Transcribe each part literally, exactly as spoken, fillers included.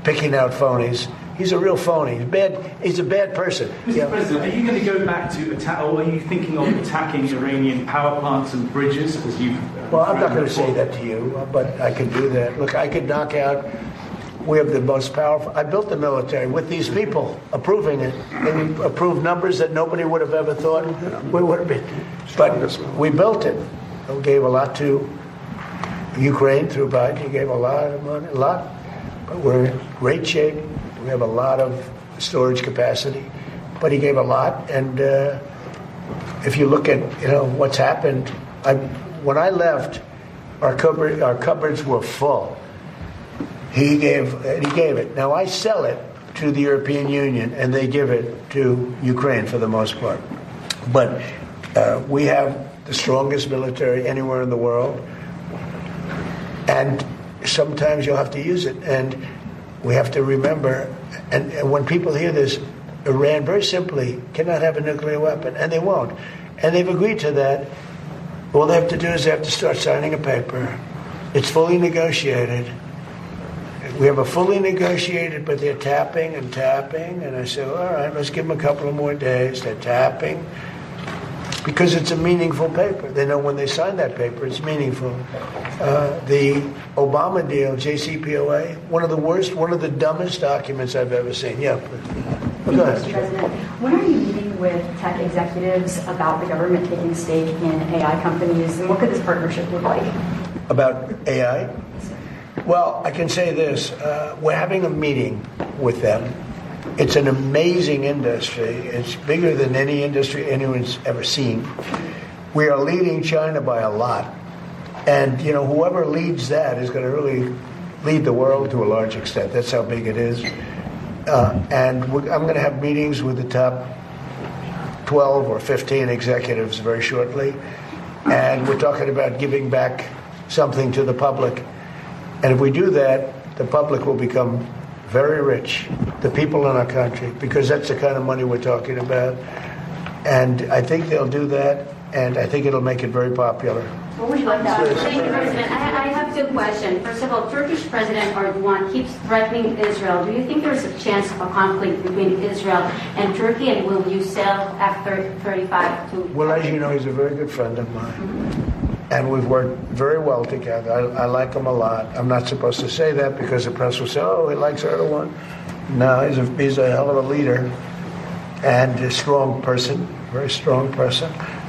picking out phonies. He's a real phony. He's bad. He's a bad person. Mister Yeah. President, are you going to go back to attack, or are you thinking of attacking Iranian power plants and bridges as you? Uh, well, I'm not going to say that to you, but I could do that. Look, I could knock out. We have the most powerful. I built the military with these people approving it. They approved numbers that nobody would have ever thought we would have been. But we built it. We gave a lot to Ukraine through Biden. He gave a lot of money, a lot. But we're in great shape. We have a lot of storage capacity. But he gave a lot. And uh, if you look at you know what's happened, I, when I left, our cupboard, our cupboards were full. He gave he gave it. Now I sell it to the European Union, and they give it to Ukraine for the most part. But uh, we have the strongest military anywhere in the world, and sometimes you'll have to use it. And we have to remember, and, and when people hear this, Iran very simply cannot have a nuclear weapon, and they won't. And they've agreed to that. All they have to do is they have to start signing a paper. It's fully negotiated. We have a fully negotiated, but they're tapping and tapping. And I said, all right, let's give them a couple of more days. They're tapping because it's a meaningful paper. They know when they sign that paper, it's meaningful. Uh, the Obama deal, J C P O A, one of the worst, one of the dumbest documents I've ever seen. Yeah, well, go ahead. Mister President, when are you meeting with tech executives about the government taking a stake in A I companies, and what could this partnership look like? About A I? Well, I can say this. Uh, we're having a meeting with them. It's an amazing industry. It's bigger than any industry anyone's ever seen. We are leading China by a lot. And, you know, whoever leads that is going to really lead the world to a large extent. That's how big it is. Uh, and we're, I'm going to have meetings with the top twelve or fifteen executives very shortly. And we're talking about giving back something to the public. And if we do that, the public will become very rich, the people in our country, because that's the kind of money we're talking about. And I think they'll do that, and I think it'll make it very popular. What would you like to ask? Thank you, President. I, I have two questions. First of all, Turkish President Erdogan keeps threatening Israel. Do you think there's a chance of a conflict between Israel and Turkey, and will you sell F thirty-five to... Well, as you know, he's a very good friend of mine. Mm-hmm. And we've worked very well together. I, I like him a lot. I'm not supposed to say that because the press will say, oh, he likes Erdogan. No, he's a, he's a hell of a leader and a strong person, very strong person.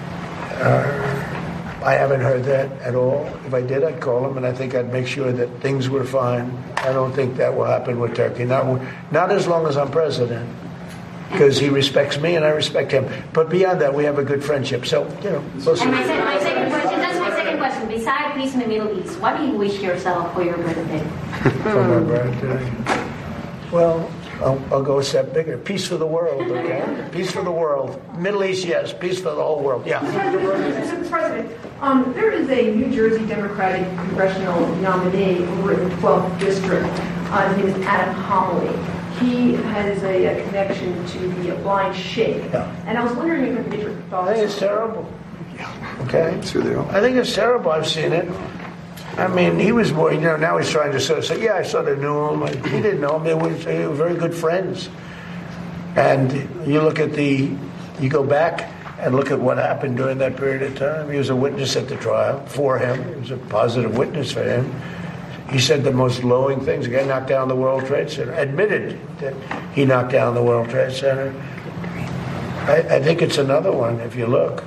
Uh, I haven't heard that at all. If I did, I'd call him, and I think I'd make sure that things were fine. I don't think that will happen with Turkey. Not, not as long as I'm president, because he respects me and I respect him. But beyond that, we have a good friendship. So, you know, we'll see. And my, second, my second question, that's my second question. Besides peace in the Middle East, what do you wish yourself for your birthday? For my birthday? Well, I'll, I'll go a step bigger. Peace for the world, okay? Peace for the world. Middle East, yes. Peace for the whole world, yeah. Mister President, um, there is a New Jersey Democratic congressional nominee over in the twelfth District. Uh, his name is Adam Homily. He has a, a connection to the uh, blind sheikh. Yeah. And I was wondering if you could get your thoughts. I think it's terrible. Okay? That's who they are. I think it's terrible. I've seen it. I mean, he was more, you know, now he's trying to sort of say, yeah, I sort of knew him. He didn't know him. They were, they were very good friends. And you look at the, you go back and look at what happened during that period of time. He was a witness at the trial for him. He was a positive witness for him. He said the most glowing things. The guy knocked down the World Trade Center, admitted that he knocked down the World Trade Center. I, I think it's another one, if you look.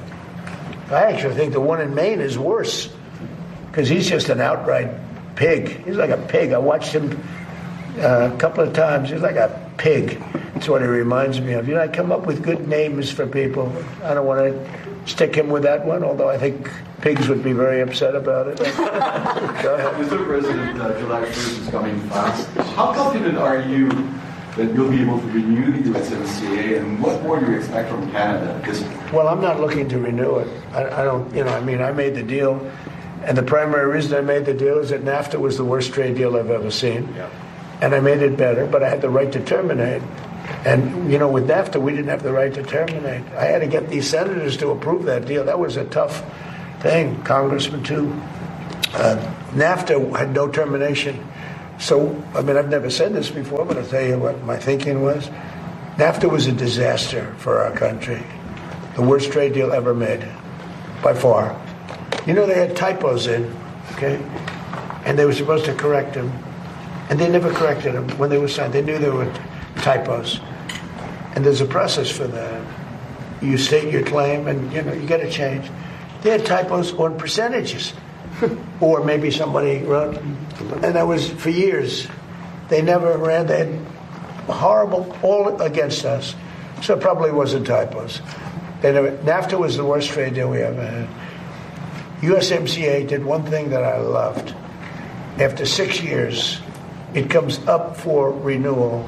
I actually think the one in Maine is worse, because he's just an outright pig. He's like a pig. I watched him uh, a couple of times. He's like a pig. That's what he reminds me of. You know, I come up with good names for people. I don't want to stick him with that one, although I think pigs would be very upset about it. Go ahead. Mister President, uh, July first is coming fast. How confident are you that you'll be able to renew the U S M C A, and what more do you expect from Canada at this point? Well, I'm not looking to renew it. I, I don't, you know, I mean, I made the deal, and the primary reason I made the deal is that NAFTA was the worst trade deal I've ever seen. Yeah. And I made it better, but I had the right to terminate. And, you know, with NAFTA, we didn't have the right to terminate. I had to get these senators to approve that deal. That was a tough thing, Congressman, too. Uh, NAFTA had no termination So, I mean, I've never said this before, but I'll tell you what my thinking was. NAFTA was a disaster for our country. The worst trade deal ever made, by far. You know, they had typos in, okay? And they were supposed to correct them. And they never corrected them when they were signed. They knew there were typos. And there's a process for that. You state your claim and, you know, you get a change. They had typos on percentages. Or maybe somebody wrote, and that was for years. They never ran, they had horrible, all against us. So it probably wasn't typos. They never, NAFTA was the worst trade deal we ever had. U S M C A did one thing that I loved. After six years, it comes up for renewal.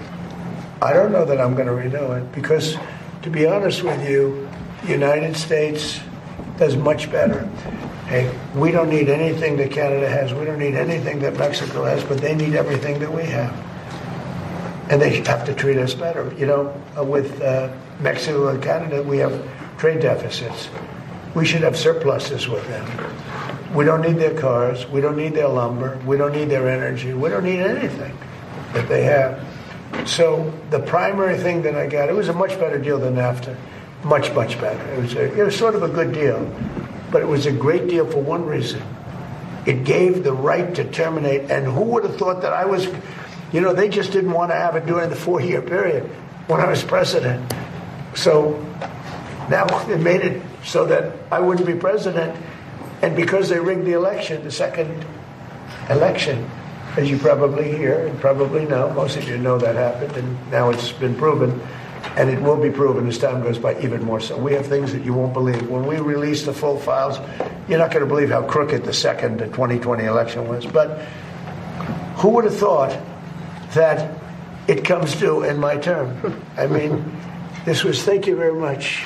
I don't know that I'm going to renew it because, to be honest with you, the United States does much better. Hey, we don't need anything that Canada has. We don't need anything that Mexico has, but they need everything that we have. And they have to treat us better. You know, uh, with uh, Mexico and Canada, we have trade deficits. We should have surpluses with them. We don't need their cars. We don't need their lumber. We don't need their energy. We don't need anything that they have. So the primary thing that I got, it was a much better deal than NAFTA. Much, much better. It was, a, it was sort of a good deal. But it was a great deal for one reason. It gave the right to terminate. And who would have thought that I was, you know, they just didn't want to have it during the four-year period when I was president. So now it made it so that I wouldn't be president. And because they rigged the election, the second election, as you probably hear and probably know, most of you know that happened, and now it's been proven. And it will be proven as time goes by even more so. We have things that you won't believe. When we release the full files, you're not going to believe how crooked the second the twenty twenty election was. But who would have thought that it comes due in my term? I mean, this was, thank you very much.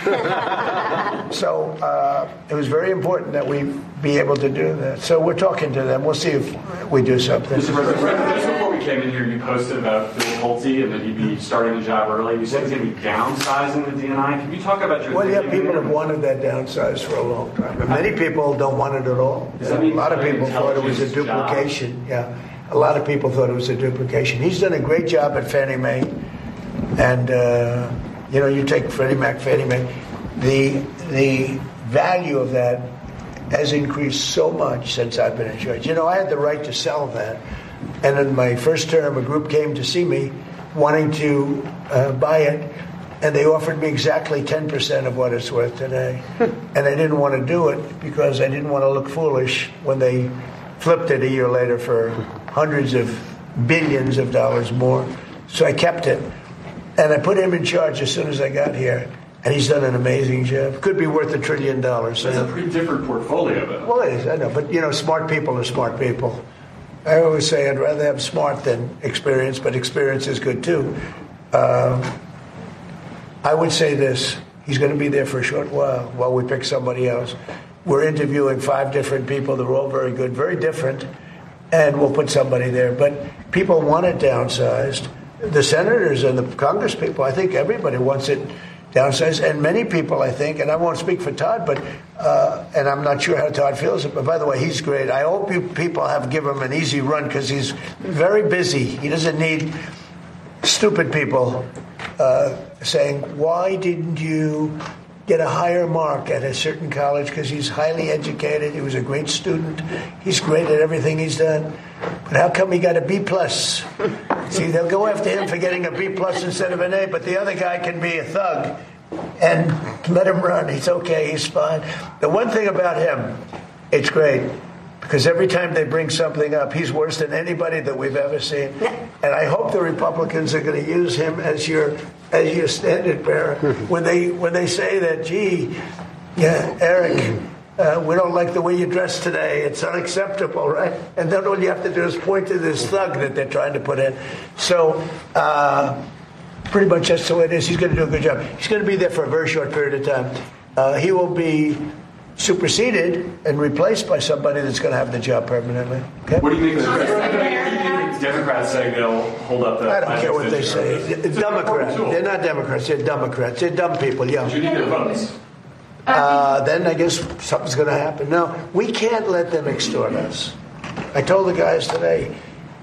So uh, it was very important that we be able to do that. So we're talking to them. We'll see if we do something. Mister President, just before we came in here, you posted about Bill Pulte and that he'd be starting the job early. You said he's going to be downsizing the D N I. Can you talk about your Well, yeah, thinking people there? have wanted that downsized for a long time. But many people don't want it at all. Does that mean A lot of people thought it was a intelligence job? duplication. Yeah, a lot of people thought it was a duplication. He's done a great job at Fannie Mae. And, uh, you know, you take Freddie Mac, Fannie Mae. The, the value of that has increased so much since I've been in charge. You know, I had the right to sell that. And in my first term, a group came to see me wanting to uh, buy it. And they offered me exactly ten percent of what it's worth today. And I didn't want to do it because I didn't want to look foolish when they flipped it a year later for hundreds of billions of dollars more. So I kept it. And I put him in charge as soon as I got here. And he's done an amazing job. Could be worth a trillion dollars. That's a pretty different portfolio, though. Well, it is, I know. But, you know, smart people are smart people. I always say I'd rather have smart than experience, but experience is good, too. Uh, I would say this. He's going to be there for a short while while we pick somebody else. We're interviewing five different people. They're all very good, very different. And we'll put somebody there. But people want it downsized. The senators and the Congress people, I think everybody wants it downsized. And many people, I think, and I won't speak for Todd, but uh, and I'm not sure how Todd feels. But by the way, he's great. I hope you people have given him an easy run because he's very busy. He doesn't need stupid people uh, saying, why didn't you get a higher mark at a certain college? Because he's highly educated. He was a great student. He's great at everything he's done. But how come he got a B plus? See, they'll go after him for getting a B plus instead of an A, but the other guy can be a thug and let him run. He's okay. He's fine. The one thing about him, it's great. Because every time they bring something up, he's worse than anybody that we've ever seen. And I hope the Republicans are going to use him as your as your standard bearer when they when they say that, gee, yeah, Eric, uh, we don't like the way you dress today. It's unacceptable, right? And then all you have to do is point to this thug that they're trying to put in. So uh, pretty much that's the way it is. He's going to do a good job. He's going to be there for a very short period of time. Uh, he will be superseded and replaced by somebody that's going to have the job permanently. Okay? What do you think of the Democrats saying they'll hold up the... I don't care what they say. Democrats. They're not Democrats. They're Democrats. They're dumb people, yeah. You need their votes. Uh, then I guess something's going to happen. No, we can't let them extort us. I told the guys today,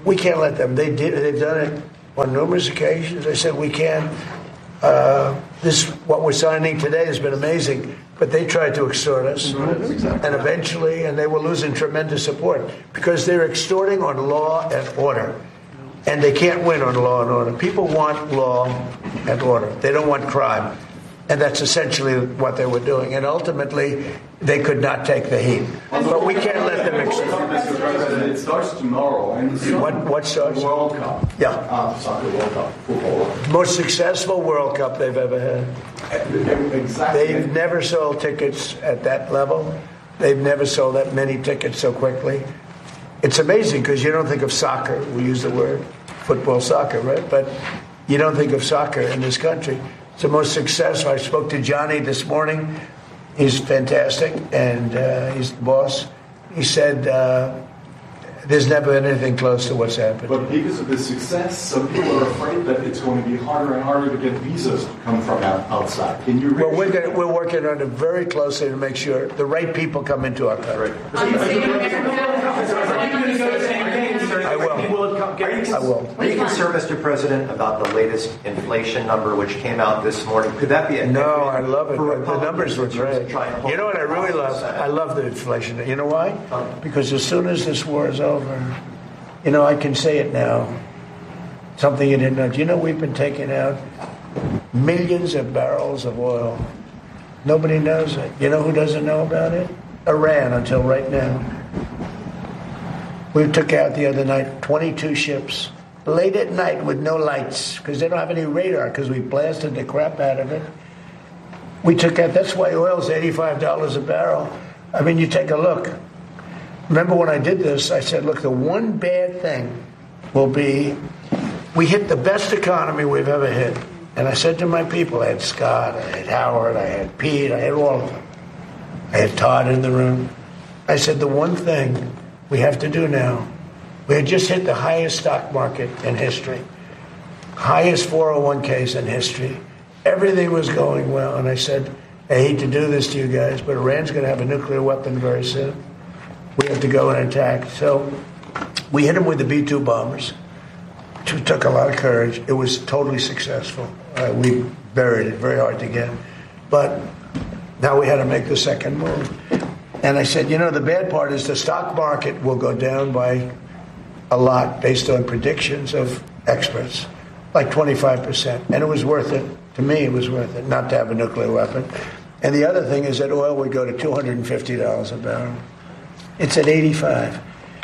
We can't let them. They did. They've done it on numerous occasions. I said we can't. Uh, this what we're signing today has been amazing, but they tried to extort us, Exactly. and eventually, and they were losing tremendous support because they're extorting on law and order, and they can't win on law and order. People want law and order. They don't want crime. And that's essentially what they were doing. And ultimately, they could not take the heat. But we can't let them extort. Mister President, it starts tomorrow. And What, what starts? The World Cup. Yeah. Uh, soccer World Cup, football World Cup. Most successful World Cup they've ever had. Exactly. They've never sold tickets at that level. They've never sold that many tickets so quickly. It's amazing because you don't think of soccer. We use the word football, soccer, right? But you don't think of soccer in this country. It's the most successful. I spoke to Johnny this morning. He's fantastic, and uh, he's the boss. He said uh, there's never been anything close to what's happened. But because of the success, some people are afraid that it's going to be harder and harder to get visas to come from out- outside. Can you? Well, we're, gonna, we're working on it very closely to make sure the right people come into our country. Are you going to go to the same game, sir? I will. The World Cup games? I will. Are you concerned, Mister President, about the latest inflation number which came out this morning? Could that be a No, headwind I love it. for The Republicans numbers were in terms of great. trying to hold You know what I the really love? Senate? I love the inflation. You know why? Because as soon as this war is over, you know, I can say it now. Something you didn't know. Do you know we've been taking out millions of barrels of oil? Nobody knows it. You know who doesn't know about it? Iran until right now. We took out the other night twenty-two ships late at night with no lights because they don't have any radar because we blasted the crap out of it. We took out, that's why oil's eighty-five dollars a barrel. I mean, you take a look. Remember when I did this, I said, look, the one bad thing will be we hit the best economy we've ever hit. And I said to my people, I had Scott, I had Howard, I had Pete, I had all of them. I had Todd in the room. I said, the one thing we have to do now, we had just hit the highest stock market in history, highest four oh one k's in history. Everything was going well. And I said, I hate to do this to you guys, but Iran's going to have a nuclear weapon very soon. We have to go and attack. So we hit them with the B two bombers. It took a lot of courage. It was totally successful. Uh, we buried it, very hard to get. But now we had to make the second move. And I said, you know, the bad part is the stock market will go down by a lot based on predictions of experts, like twenty-five percent. And it was worth it. To me, it was worth it not to have a nuclear weapon. And the other thing is that oil would go to two hundred fifty dollars a barrel. It's at eighty-five,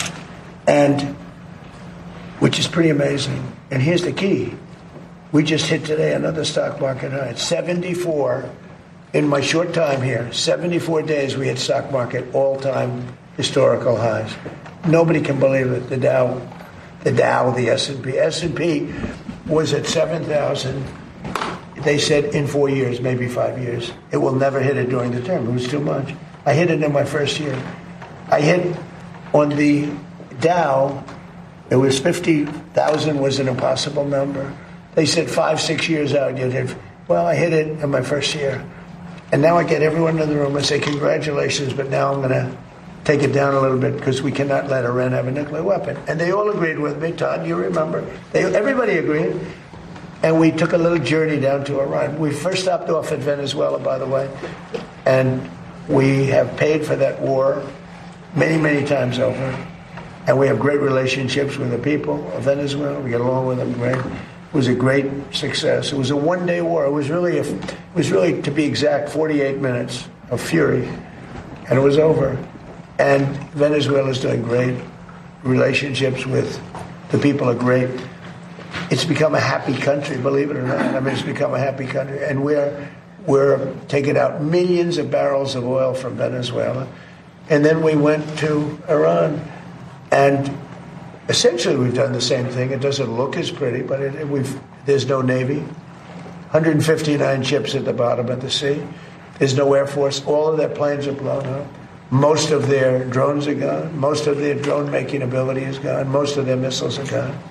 and which is pretty amazing. And here's the key. We just hit today another stock market high. It's seventy-four. In my short time here, seventy-four days we hit stock market all-time historical highs. Nobody can believe it. The Dow, the Dow, the S and P. S and P was at seven thousand. They said in four years, maybe five years. It will never hit it during the term. It was too much. I hit it in my first year. I hit on the Dow, it was fifty thousand was an impossible number. They said five, six years out you'd hit. Well, I hit it in my first year. And now I get everyone in the room and say, congratulations, but now I'm going to take it down a little bit because we cannot let Iran have a nuclear weapon. And they all agreed with me. Todd, you remember. They, everybody agreed. And we took a little journey down to Iran. We first stopped off at Venezuela, by the way. And we have paid for that war many, many times over. And we have great relationships with the people of Venezuela. We get along with them great. It was a great success. It was a one-day war. It was really, a, it was really, to be exact, forty-eight minutes of fury, and it was over. And Venezuela is doing great. Relationships with the people are great. It's become a happy country, believe it or not. I mean, it's become a happy country, and we're we're taking out millions of barrels of oil from Venezuela, and then we went to Iran, and essentially, we've done the same thing. It doesn't look as pretty, but it, we've there's no Navy, one hundred fifty-nine ships at the bottom of the sea. There's no Air Force. All of their planes are blown up. Most of their drones are gone. Most of their drone-making ability is gone. Most of their missiles are gone.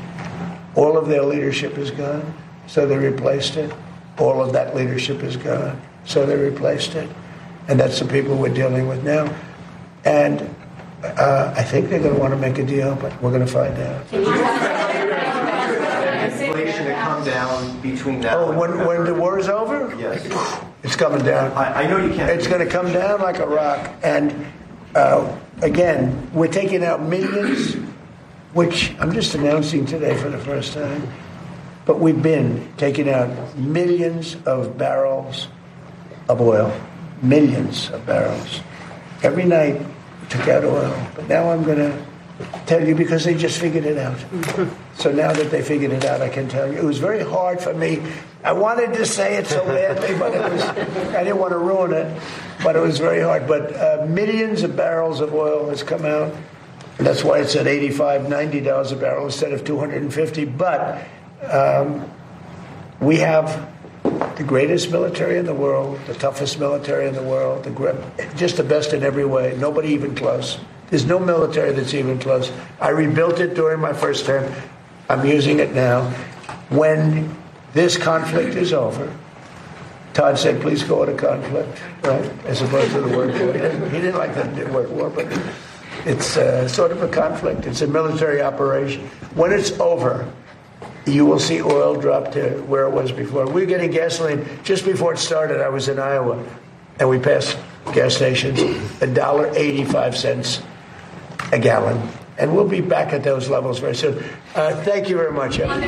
All of their leadership is gone, so they replaced it. All of that leadership is gone, so they replaced it. And that's the people we're dealing with now. And Uh, I think they're going to want to make a deal, but we're going to find out. Inflation to come down between now Oh, and when, when the war is over? Yes. It's coming down. I, I know you can't. It's going to come down like a rock. And uh, again, we're taking out millions, which I'm just announcing today for the first time. But we've been taking out millions of barrels of oil. Millions of barrels. Every night we took out oil. But now I'm going to tell you because they just figured it out. So now that they figured it out, I can tell you. It was very hard for me. I wanted to say it so badly, but it was, I didn't want to ruin it. But it was very hard. But uh, millions of barrels of oil has come out. And that's why it's at eighty-five, ninety dollars a barrel instead of two hundred fifty. But um, we have the greatest military in the world, the toughest military in the world, the just the best in every way. Nobody even close. There's no military that's even close. I rebuilt it during my first term. I'm using it now. When this conflict is over, Todd said, please go into conflict, right, as opposed to the word war. He didn't, he didn't like the word war, but it's uh, sort of a conflict. It's a military operation. When it's over, you will see oil drop to where it was before. We were getting gasoline. Just before it started, I was in Iowa, and we passed gas stations, one dollar and eighty-five cents a gallon. And we'll be back at those levels very soon. Uh, thank you very much, everybody.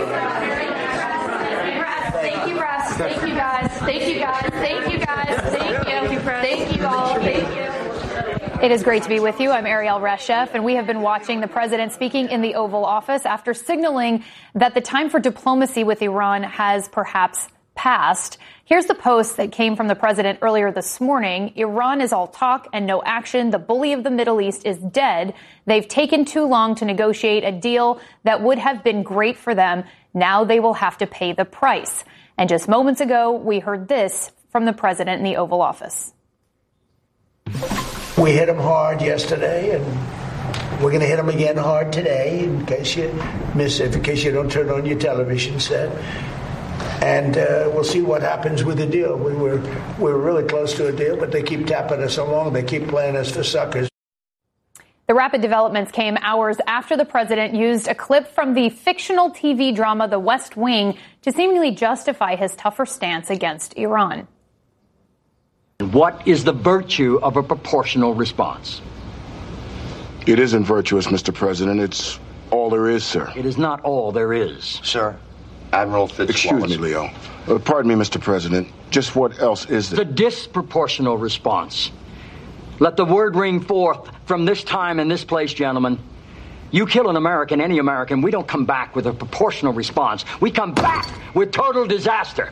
Thank you, Russ. Thank you, guys. Thank you, guys. Thank you, guys. Thank you. Thank you all. Thank you. It is great to be with you. I'm Ariel Reshef, and we have been watching the president speaking in the Oval Office after signaling that the time for diplomacy with Iran has perhaps passed. Here's the post that came from the president earlier this morning. Iran is all talk and no action. The bully of the Middle East is dead. They've taken too long to negotiate a deal that would have been great for them. Now they will have to pay the price. And just moments ago, we heard this from the president in the Oval Office. We hit them hard yesterday, and we're going to hit them again hard today, in case you miss it, in case you don't turn on your television set. And uh, we'll see what happens with the deal. We were we were really close to a deal, but they keep tapping us along. They keep playing us for suckers. The rapid developments came hours after the president used a clip from the fictional T V drama The West Wing to seemingly justify his tougher stance against Iran. What is the virtue of a proportional response? It isn't virtuous, Mister President. It's all there is, sir. It is not all there is. Sir, Admiral Fitzwallace. Excuse me, Leo. Uh, pardon me, Mister President. Just what else is there? The disproportional response. Let the word ring forth from this time and this place, gentlemen. You kill an American, any American, we don't come back with a proportional response. We come back with total disaster.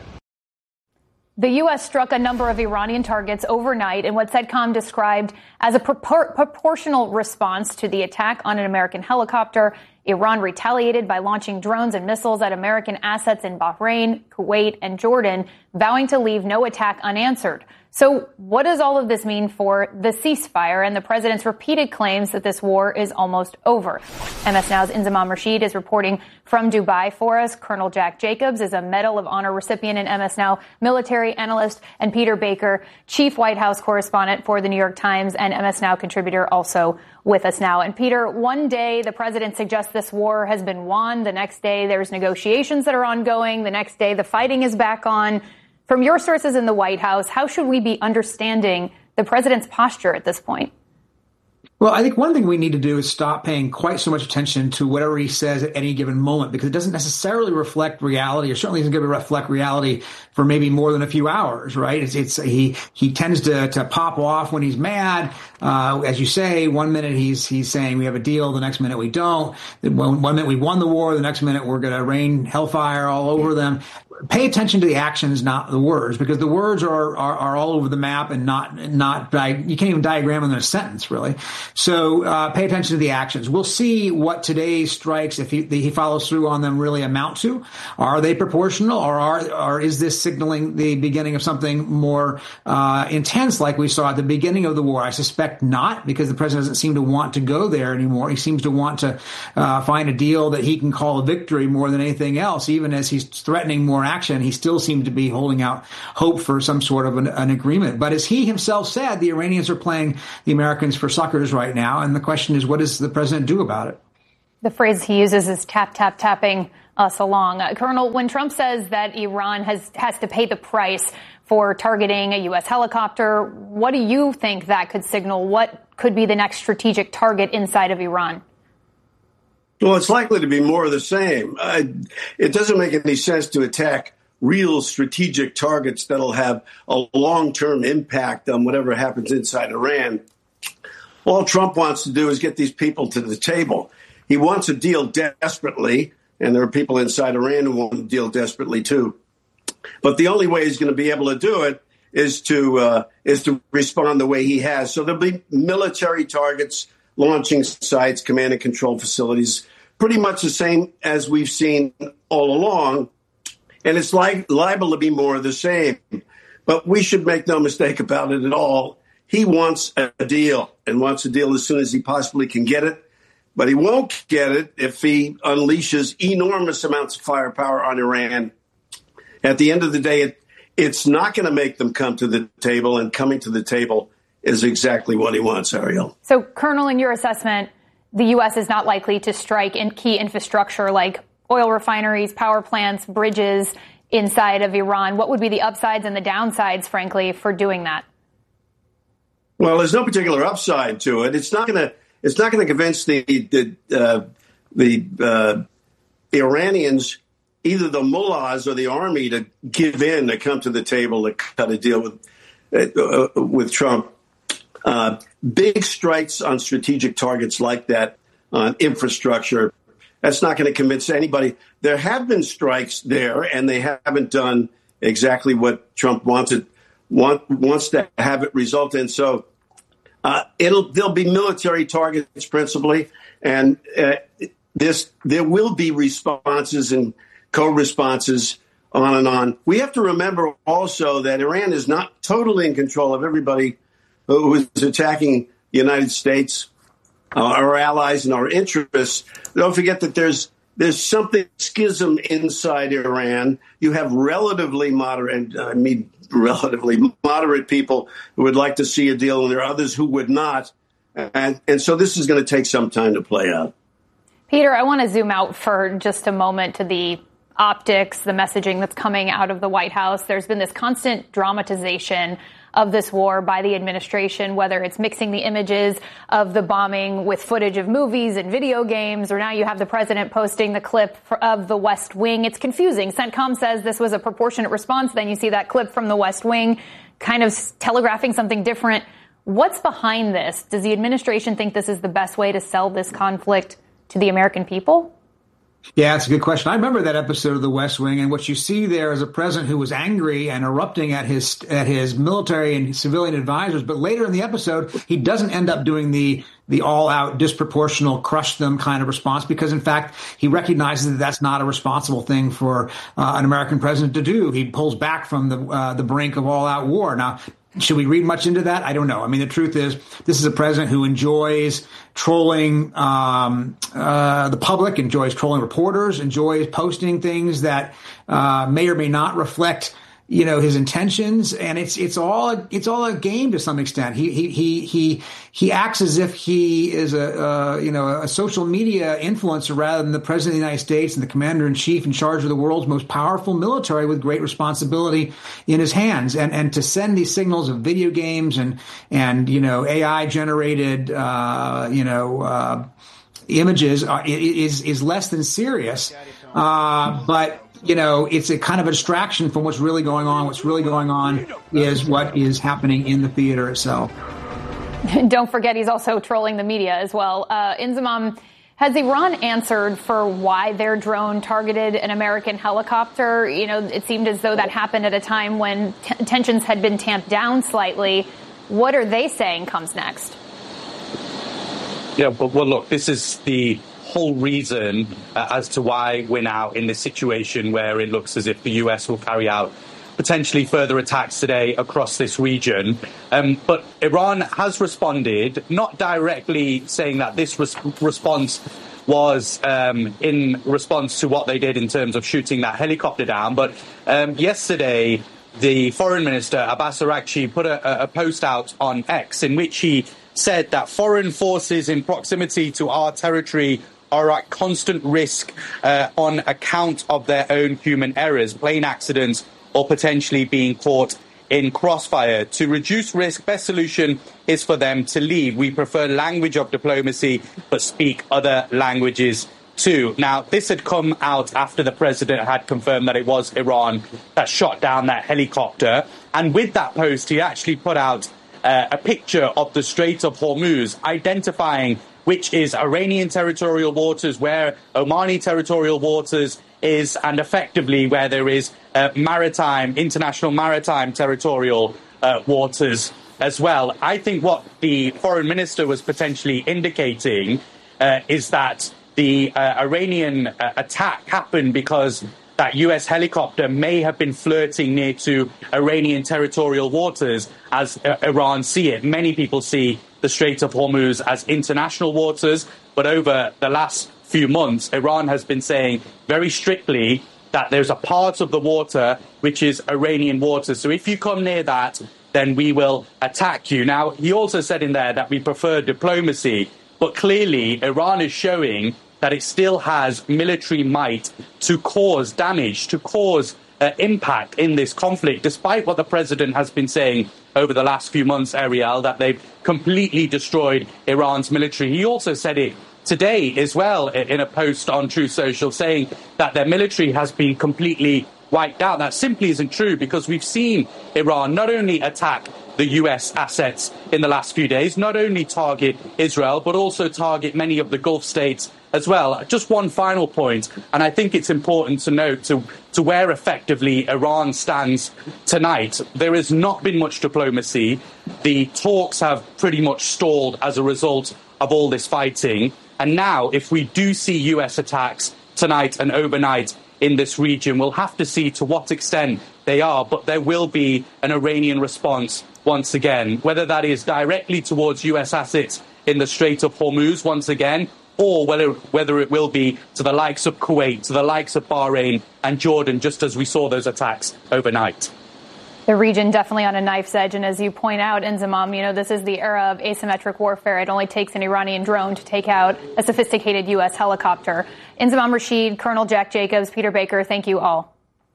The U S struck a number of Iranian targets overnight in what CENTCOM described as a propor- proportional response to the attack on an American helicopter. Iran retaliated by launching drones and missiles at American assets in Bahrain, Kuwait, and Jordan, vowing to leave no attack unanswered. So what does all of this mean for the ceasefire and the president's repeated claims that this war is almost over? M S Now's Inzamam Rashid is reporting from Dubai for us. Colonel Jack Jacobs is a Medal of Honor recipient and M S Now military analyst, and Peter Baker, chief White House correspondent for the New York Times and M S Now contributor, also with us now. And Peter, one day the president suggests this war has been won. The next day there's negotiations that are ongoing. The next day the fighting is back on. From your sources in the White House, how should we be understanding the president's posture at this point? Well, I think one thing we need to do is stop paying quite so much attention to whatever he says at any given moment, because it doesn't necessarily reflect reality, or certainly isn't going to reflect reality for maybe more than a few hours, right? It's, it's he he tends to to pop off when he's mad. Uh, as you say, one minute he's he's saying we have a deal, the next minute we don't. One, one minute we won the war, the next minute we're going to rain hellfire all over them. Pay attention to the actions, not the words, because the words are, are, are all over the map and not, not, you can't even diagram them in a sentence, really. So, uh, pay attention to the actions. We'll see what today's strikes, if he, he follows through on them, really amount to. Are they proportional, or are, or is this signaling the beginning of something more, uh, intense like we saw at the beginning of the war? I suspect not, because the president doesn't seem to want to go there anymore. He seems to want to, uh, find a deal that he can call a victory more than anything else, even as he's threatening more action. He still seemed to be holding out hope for some sort of an, an agreement. But as he himself said, the Iranians are playing the Americans for suckers right now. And the question is, what does the president do about it? The phrase he uses is tap, tap, tapping us along. Uh, Colonel, when Trump says that Iran has, has to pay the price for targeting a U S helicopter, what do you think that could signal? What could be the next strategic target inside of Iran? Well, it's likely to be more of the same. Uh, it doesn't make any sense to attack real strategic targets that'll have a long-term impact on whatever happens inside Iran. All Trump wants to do is get these people to the table. He wants a deal desperately, and there are people inside Iran who want a deal desperately too. But the only way he's going to be able to do it is to uh, is to respond the way he has. So there'll be military targets, launching sites, command and control facilities, pretty much the same as we've seen all along. And it's li- liable to be more of the same. But we should make no mistake about it at all. He wants a deal and wants a deal as soon as he possibly can get it. But he won't get it if he unleashes enormous amounts of firepower on Iran. At the end of the day, it, it's not going to make them come to the table, and coming to the table is exactly what he wants, Ariel. So, Colonel, in your assessment, the U S is not likely to strike in key infrastructure like oil refineries, power plants, bridges inside of Iran. What would be the upsides and the downsides, frankly, for doing that? Well, there's no particular upside to it. It's not going to it's not going to convince the the uh, the uh, Iranians, either the mullahs or the army, to give in, to come to the table to cut a deal with uh, with Trump. Uh, big strikes on strategic targets like that, on infrastructure, that's not going to convince anybody. There have been strikes there, and they haven't done exactly what Trump wanted want, wants to have it result in. So uh, it'll there'll be military targets principally, and uh, this there will be responses and co-responses on and on. We have to remember also that Iran is not totally in control of everybody who is attacking the United States, uh, our allies, and our interests. Don't forget that there's there's something schism inside Iran. You have relatively moderate, I mean, relatively moderate people who would like to see a deal, and there are others who would not. And, and so this is going to take some time to play out. Peter, I want to zoom out for just a moment to the optics, the messaging that's coming out of the White House. There's been this constant dramatization of this war by the administration, whether it's mixing the images of the bombing with footage of movies and video games, or now you have the president posting the clip of the West Wing. It's confusing. CENTCOM says this was a proportionate response. Then you see that clip from the West Wing kind of telegraphing something different. What's behind this? Does the administration think this is the best way to sell this conflict to the American people? Yeah, that's a good question. I remember that episode of The West Wing, and what you see there is a president who was angry and erupting at his at his military and civilian advisors. But later in the episode, he doesn't end up doing the the all-out, disproportional, crush them kind of response, because, in fact, he recognizes that that's not a responsible thing for uh, an American president to do. He pulls back from the uh, the brink of all-out war. Now, should we read much into that? I don't know. I mean, the truth is, this is a president who enjoys trolling um, uh, the public, enjoys trolling reporters, enjoys posting things that uh, may or may not reflect, you know, his intentions, and it's it's all it's all a game to some extent. He he he he he acts as if he is a uh, you know a social media influencer rather than the president of the United States and the commander in chief in charge of the world's most powerful military with great responsibility in his hands. And and to send these signals of video games and and you know A I generated uh, you know uh, images uh, is is less than serious, uh, but. You know, it's a kind of a distraction from what's really going on. What's really going on is what is happening in the theater itself. Don't forget, he's also trolling the media as well. Uh, Inzamam, has Iran answered for why their drone targeted an American helicopter? You know, it seemed as though that happened at a time when t- tensions had been tamped down slightly. What are they saying comes next? Yeah, well, well look, this is the whole reason uh, as to why we're now in this situation where it looks as if the U S will carry out potentially further attacks today across this region. Um, but Iran has responded, not directly saying that this res- response was um, in response to what they did in terms of shooting that helicopter down. But um, yesterday, the foreign minister, Abbas Araghchi, put a, a post out on X in which he said that foreign forces in proximity to our territory are at constant risk uh, on account of their own human errors, plane accidents, or potentially being caught in crossfire. To reduce risk, best solution is for them to leave. We prefer language of diplomacy, but speak other languages too. Now, this had come out after the president had confirmed that it was Iran that shot down that helicopter. And with that post, he actually put out uh, a picture of the Strait of Hormuz, identifying which is Iranian territorial waters, where Omani territorial waters is, and effectively where there is uh, maritime, international maritime territorial uh, waters as well. I think what the foreign minister was potentially indicating uh, is that the uh, Iranian uh, attack happened because that U S helicopter may have been flirting near to Iranian territorial waters as uh, Iran see it. Many people see the Strait of Hormuz as international waters, but over the last few months, Iran has been saying very strictly that there's a part of the water which is Iranian waters. So if you come near that, then we will attack you. Now, he also said in there that we prefer diplomacy, but clearly Iran is showing that it still has military might to cause damage, to cause uh, impact in this conflict, despite what the president has been saying over the last few months, Ariel, that they've completely destroyed Iran's military. He also said it today as well in a post on Truth Social, saying that their military has been completely wiped out. That simply isn't true, because we've seen Iran not only attack the U S assets in the last few days, not only target Israel, but also target many of the Gulf states as well. Just one final point, and I think it's important to note to, to where effectively Iran stands tonight. There has not been much diplomacy. The talks have pretty much stalled as a result of all this fighting. And now, if we do see U S attacks tonight and overnight in this region, we'll have to see to what extent they are. But there will be an Iranian response once again, whether that is directly towards U S assets in the Strait of Hormuz once again, or whether, whether it will be to the likes of Kuwait, to the likes of Bahrain and Jordan, just as we saw those attacks overnight. The region definitely on a knife's edge. And as you point out, Inzamam, you know, this is the era of asymmetric warfare. It only takes an Iranian drone to take out a sophisticated U S helicopter. Inzamam Rashid, Colonel Jack Jacobs, Peter Baker, thank you all.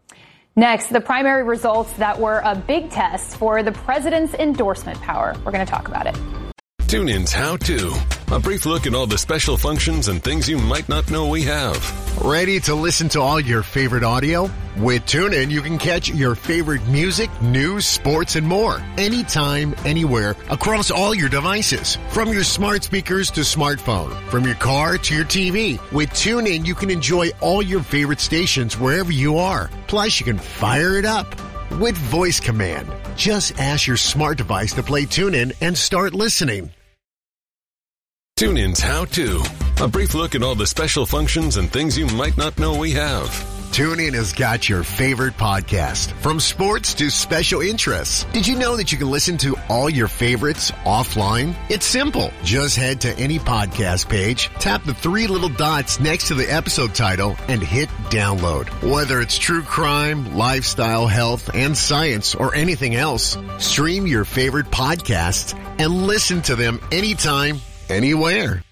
Next, the primary results that were a big test for the president's endorsement power. We're going to talk about it. TuneIn's How To. A brief look at all the special functions and things you might not know we have. Ready to listen to all your favorite audio? With TuneIn, you can catch your favorite music, news, sports, and more. Anytime, anywhere, across all your devices. From your smart speakers to smartphone. From your car to your T V. With TuneIn, you can enjoy all your favorite stations wherever you are. Plus, you can fire it up with voice command. Just ask your smart device to play TuneIn and start listening. TuneIn's How To. A brief look at all the special functions and things you might not know we have. TuneIn has got your favorite podcast, from sports to special interests. Did you know that you can listen to all your favorites offline? It's simple. Just head to any podcast page, tap the three little dots next to the episode title, and hit download. Whether it's true crime, lifestyle, health, and science, or anything else, stream your favorite podcasts and listen to them anytime, anywhere.